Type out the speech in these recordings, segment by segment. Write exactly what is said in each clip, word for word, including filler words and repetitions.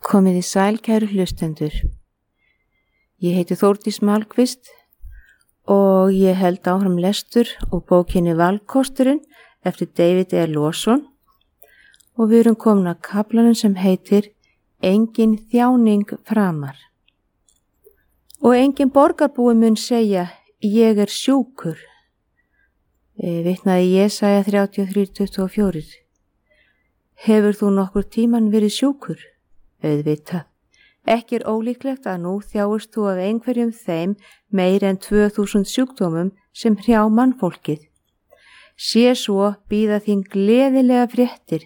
Komið í sæl, kæru hlustendur. Ég heiti Þórdís Malmqvist og ég held áfram lestur úr bókinni Valkosturinn eftir David E. Lawson og við erum komin að kaflanum sem heitir Engin þjáning framar. Og engin borgarbúi mun segja, ég er sjúkur. E, vitnaði Jesaja þrjátíu og þrjú tuttugu og fjögur. Hefur þú nokkur tíman verið sjúkur? Auðvitað. Ekki er ólíklegt að nú þjáist þú af einhverjum þeim meir en tvö þúsund sjúkdómum sem hrjá mannfólkið. Sé svo bíða þín gleðilega fréttir.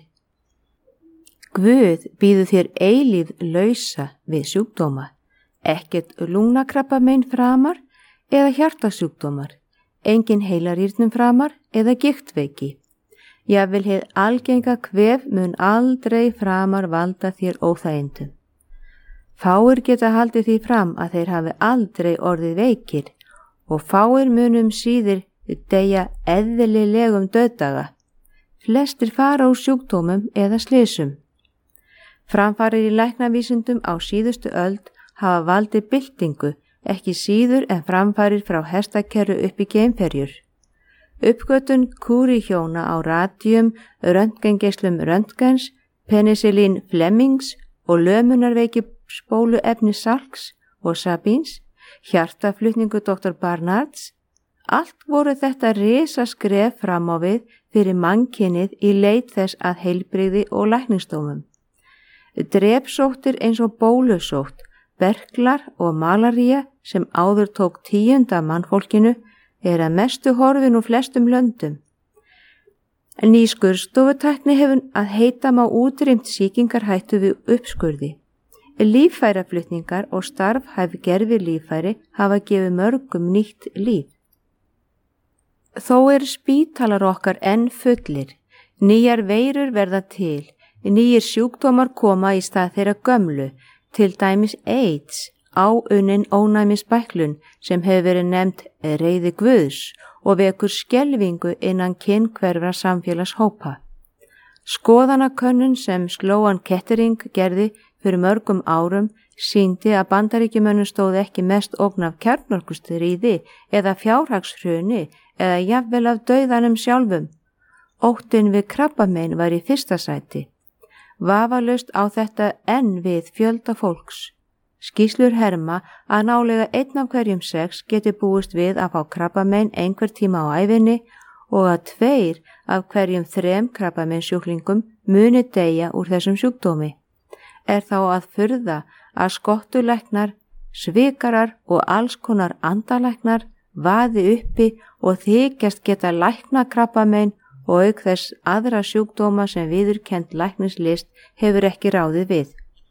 Guð býður þér eilíf lausa við sjúkdóma, ekkert lungnakrabbamein framar eða hjartasjúkdómar, engin heilarýrnum framar eða giktveiki. Jafnvel hið algenga kvef mun aldrei framar valda þér óþægindum. Fáir geta haldið því fram að þeir hafi aldrei orðið veikir og fáir munum síður deyja eðlilegum dauðdaga. Flestir fara úr sjúkdómum eða slysum. Framfarir í læknavísindum á síðustu öld hafa valdið byltingu, ekki síður en framfarir frá hestakerru upp í geimferjur. Uppgötun kúrihjóna á radíum, röntgengeislum röntgens, penicillin Flemings og lömunarveiki spóluefni Salks og Sabins, hjartaflutningu doktor Barnards, allt voru þetta risaskref fram á við fyrir mannkynið í leit þess að heilbrigði og lækningsdómum. Drepsóttir eins og bólusótt, berklar og malaría sem áður tók tíunda mannfólkinu er að mestu horfin úr flestum löndum. Ný skurðstofutækni hefur að heita má útrýmt sýkingarhættu við uppskurði. Líffæraflutningar og starfhæf gerfi líffæri hafa gefið mörgum nýtt líf. Þó eru spítalar okkar enn fullir, nýjar veirur verða til, nýjir sjúkdómar koma í stað þeirra gömlu, til dæmis AIDS, áunnin ónæmisbæklun sem hefur verið nefnt reiði Guðs og vekur skelfingu innan kynhverfra samfélagshópa. Skoðanakönnun sem Sloan Kettering gerði fyrir mörgum árum sýndi að Bandaríkjamönnum stóð ekki mest ógn af kjarnorkustríði eða fjárhagshruni eða jafnvel af dauðanum sjálfum. Óttinn við krabbamein var í fyrsta sæti. Vafalaust á þetta enn við fjölda fólks. Skýrslur herma að nálega einn af hverjum sex geti búist við að fá krabbamein einhver tíma á ævinni og að tveir af hverjum þrem krabbameinsjúklingum muni deyja úr þessum sjúkdómi. Er þá að furða að skottulæknar, svikarar og alls konar andalæknar vaði uppi og þykjast geta lækna krabbamein og auk þess aðra sjúkdóma sem viðurkennd læknislist hefur ekki ráðið við.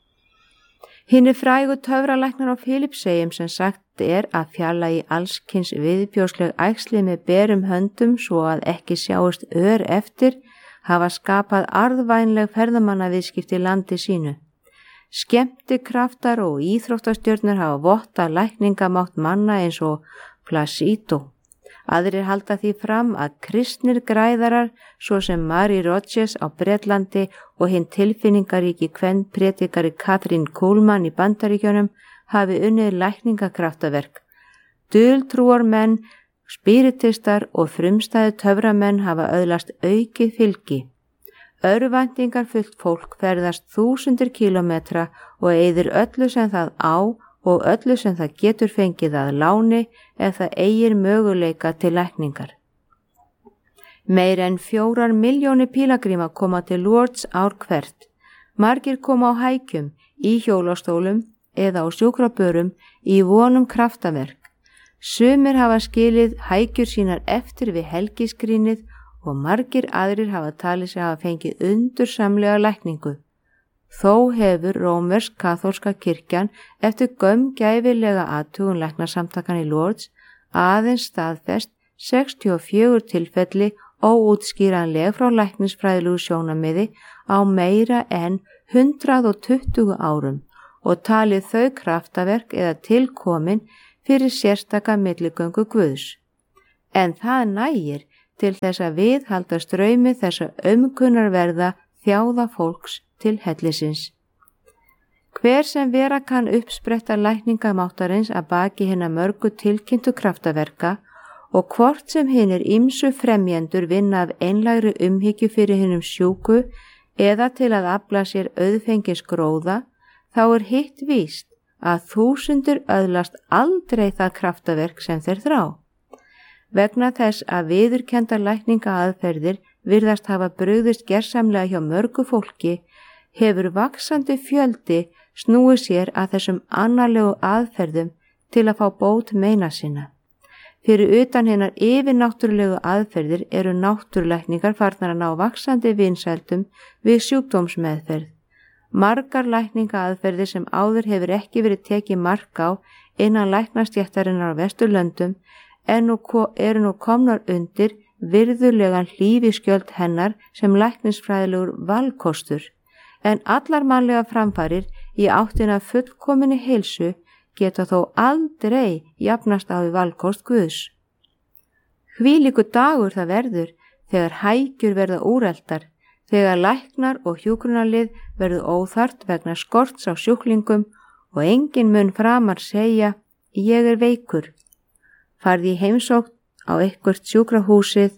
Hinir frægu töfralæknar á Filippseyjum sem sagt er að fjalla í allskyns viðbjóðsleg æxli með berum höndum svo að ekki sjáist ör eftir hafa skapað arðvænleg ferðamannaviðskipti í landi sínu. Skemmtikraftar og íþróttastjörnur hafa vottað lækningamátt manna eins og Placido. Aðrir halda því fram að kristnir græðarar svo sem Mary Rogers á Bretlandi og hinn tilfinningaríki kvenpredikari Katrín Kuhlman í Bandaríkjunum hafi unnið lækningakraftaverk. Dultrúar menn, spiritistar og frumstæðu töframenn hafa öðlast aukið fylgi. Örvæntingar fullt fólk ferðast þúsundir kílómetra og eyðir öllu sem það á og öllu sem það getur fengið að láni ef það eigir möguleika til lækningar. Meir en fjórar milljónir pílagríma koma til Lourdes ár hvert. Margir koma á hækjum, í hjólastólum eða á sjúkrabörum í vonum kraftaverk. Sumir hafa skilið hækjur sínar eftir við helgiskrínið og margir aðrir hafa talið sig hafa fengið undursamlega lækningu. Þó hefur rómversk-kaþólska kirkjan eftir gaumgæfilega athugun læknasamtakan í Lourdes aðeins staðfest sextíu og fjögur tilfelli óútskýranleg frá læknisfræðilegu sjónarmiði á meira en hundrað og tuttugu árum og talið þau kraftaverk eða tilkomin fyrir sérstaka milligöngu Guðs. En það nægir til þess að viðhalda straumi þessa umkunnarverða þjáða fólks til hellisins. Hver sem vera kann uppspretta lækningamáttarins að baki hinna mörgu tilkynntu kraftaverka og hvort sem hinir ýmsu fremjendur vinna af einlægri umhyggju fyrir hinum sjúku eða til að afla sér auðfengis gróða, þá er hitt víst að þúsundir öðlast aldrei það kraftaverk sem þeir þrá. Vegna þess að viðurkendar lækningaaðferðir virðast hafa brugðist gersamlega hjá mörgu fólki, hefur vaxandi fjöldi snúið sér að þessum annarlegu aðferðum til að fá bót meina sinna. Fyrir utan hinnar yfirnáttúrulegu aðferðir eru náttúrulækningar farnar að ná vaxandi vinsældum við sjúkdómsmeðferð. Margar lækningaaðferðir sem áður hefur ekki verið tekið mark á innan læknastéttarinnar á Vesturlöndum en nú eru nú komnar undir virðulegan hlífiskjöld hennar sem læknisfræðilegur valkostur, en allar mannlega framfarir í áttina fullkominni heilsu geta þó aldrei jafnast á við valkost Guðs. Hvílíkur dagur það verður þegar hækjur verða úreldar, þegar læknar og hjúkrunarlið verður óþarft vegna skorts á sjúklingum og enginn mun framar segja, ég er veikur. Farði í heimsókn á eitthvert sjúkrahúsið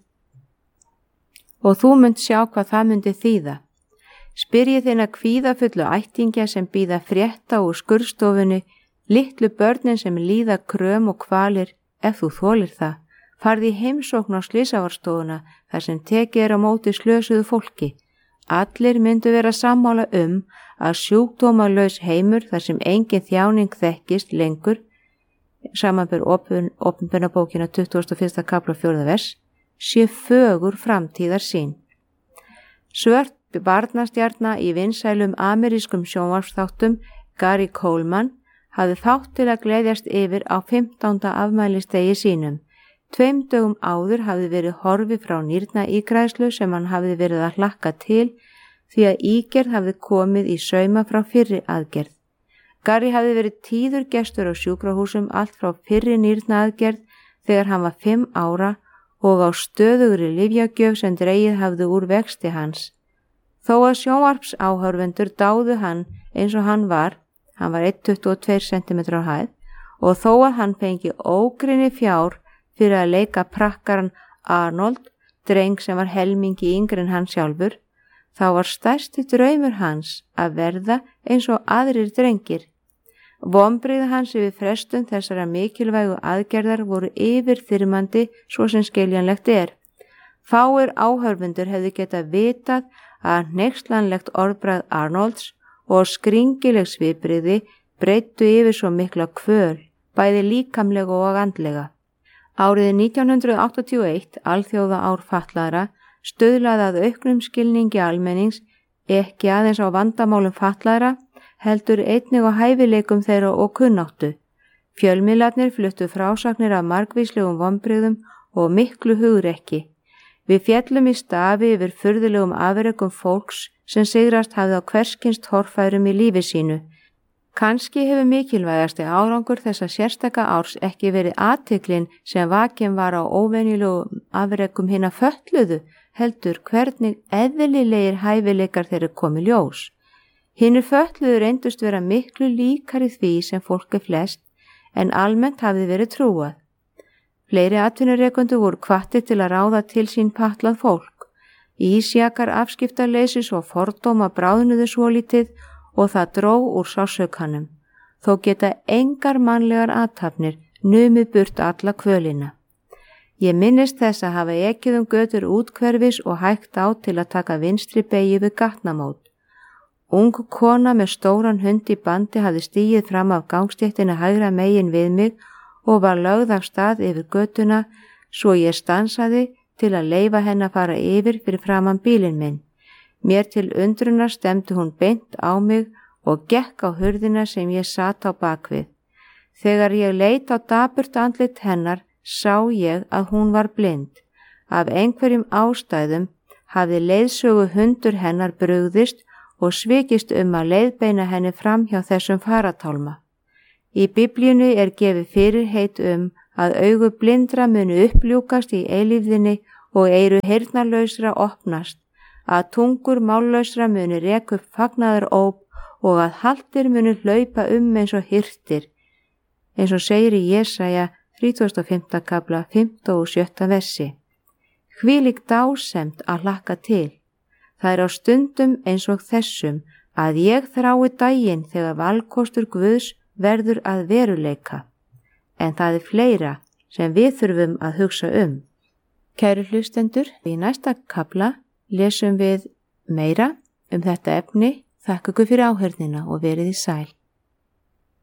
og þú munt sjá hvað það myndi þýða. Spyrjið þína kvíðafullu ættingja sem bíða frétta úr skurðstofunni, litlu börnin sem líða kröm og kvalir, ef þú þolir það. Farði í heimsókn á slysavarstofuna þar sem tekið er á móti slösuðu fólki. Allir myndu vera sammála um að sjúkdómalaus heimur þar sem engin þjáning þekkist lengur, samanber opinberabókina tuttugasta og fyrsta kafla fjórða vers, sé fögur framtíðar sín. Svört barnastjarna í vinsælum amerískum sjónvarpsþáttum, Gary Coleman, hafði þátt til að gleðjast yfir á fimmtánda afmælistegi sínum. Tveim dögum áður hafði verið horfi frá nýrnaígræðslu sem hann hafði verið að hlakka til því að ígerð hafði komið í sauma frá fyrri aðgerð. Gary hafði verið tíður gestur á sjúkrahúsum allt frá fyrri nýrnaaðgerð þegar hann var fimm ára og á stöðugri lyfjagjöf sem dregið hafði úr vexti hans. Þó að sjónvarpsáhorfendur dáðu hann eins og hann var, hann var einn komma tuttugu og tveir sentimetrar á hæð, og þó að hann fengi ógrynni fjár fyrir að leika prakkaran Arnold, dreng sem var helmingi yngri en hann sjálfur, þá var stærsti draumur hans að verða eins og aðrir drengir. Vonbrigði hans yfir frestun þessara mikilvægu aðgerðar voru yfirþyrmandi svo sem skiljanlegt er. Fáir áhorfendur hefðu getað vitað að hneykslanlegt orðbragð Arnolds og skringileg svipbrigði breyttu yfir svo mikla kvöl, bæði líkamlega og andlega. Árið nítján hundruð áttatíu og eitt, alþjóða ár fatlaðra, stuðlaði að auknum skilningi almennings ekki aðeins á vandamálum fatlaðra, heldur einnig á hæfileikum þeirra og kunnáttu. Fjölmiðlarnir fluttu frásagnir af margvíslegum vonbrigðum og miklu hugrekki. Við féllum í stafi yfir furðulegum afrekum fólks sem sigrast hafði á hverskins torfærum í lífi sínu. Kannski hefur mikilvægasti árangur þessa sérstaka árs ekki verið athyglin sem vakin var á óvenjulegum afrekum hinna fötluðu, heldur hvernig eðlilegir hæfileikar þeirra komi ljós. Hinir fötluðu reyndust vera miklu líkari því sem fólk er flest en almennt hafði verið trúað. Fleiri atvinnurekendur voru hvattir til að ráða til sín fatlað fólk. Ísjakar afskiptaleysis og fordóma bráðnuðu svolítið og það dró úr sársaukannum. Þó geta engar mannlegar athafnir numið burt alla kvölina. Ég minnist þess að hafa ekið um götur útkverfis og hægt á til að taka vinstri beygju við gatnamót. Ung kona með stóran hund í bandi hafði stigið fram af gangstéttina hægra megin við mig og var lögð af stað yfir götuna svo ég stansaði til að leyfa henni að fara yfir fyrir framan bílinn minn. Mér til undrunar stemdi hún beint á mig og gekk á hurðina sem ég sat á bakvið. Þegar ég leit á dapurt andlit hennar sá ég að hún var blind. Af einhverjum ástæðum hafði leiðsögu hundur hennar brugðist og svikist um að leiðbeina henni fram hjá þessum faratálma. Í Biblíunni er gefið fyrirheit um að augu blindra munu uppljúkast í eilífðinni og eyru heyrnarlausra opnast, að tungur mállausra muni reka upp fagnaðar óp og að haltir muni hlaupa um eins og hirtir, eins og segir í Jesaja þrítugasta og fimmta kafla fimmta og sjötta versi. Hvílík dásemd að hlakka til. Það er á stundum eins og þessum að ég þrái daginn þegar valkostur Guðs verður að veruleika. En það er fleira sem við þurfum að hugsa um. Kæru hlustendur, í næsta kafla lesum við meira um þetta efni. Þakka ykkur fyrir áheyrnina og verið í sæl.